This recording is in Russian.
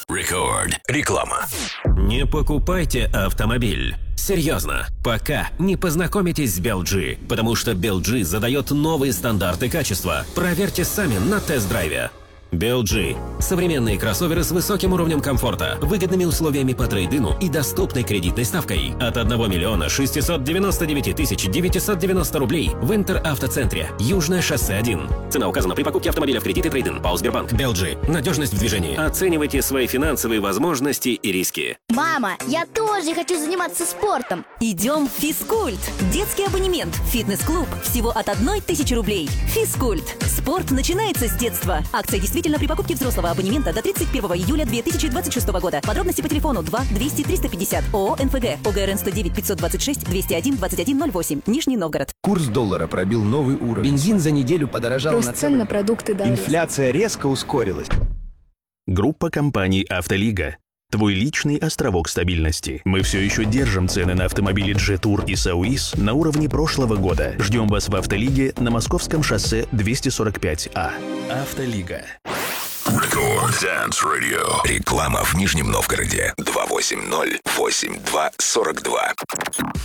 Record. Реклама. Не покупайте автомобиль. Серьезно, пока не познакомитесь с BLG, потому что BLG задает новые стандарты качества. Проверьте сами на тест-драйве. BLG – современные кроссоверы с высоким уровнем комфорта, выгодными условиями по трейд-ину и доступной кредитной ставкой. От 1 миллиона 699 тысяч 990 рублей в Интеравтоцентре. Южное шоссе 1. Цена указана при покупке автомобиля в кредит и трейд-ин. ПАО «Сбербанк». BLG. Надежность в движении. Оценивайте свои финансовые возможности и риски. Мама, я тоже хочу заниматься спортом. Идем в Физкульт. Детский абонемент. Фитнес-клуб. Всего от 1000 рублей. Физкульт. Спорт начинается с детства. Акция действительно при покупке взрослого абонемента до 31 июля 2026 года. Подробности по телефону 2 200 350. ООО «НФГ». ОГРН 109 526 201 2108. Нижний Новгород. Курс доллара пробил новый уровень. Бензин за неделю подорожал Рост цен на продукты дороже. Инфляция резко ускорилась. Группа компаний «Автолига». Твой личный островок стабильности. Мы все еще держим цены на автомобили Jetour и Sauris на уровне прошлого года. Ждем вас в Автолиге на Московском шоссе 245А. Автолига. Record Dance Radio. Реклама в Нижнем Новгороде. 280-82-42.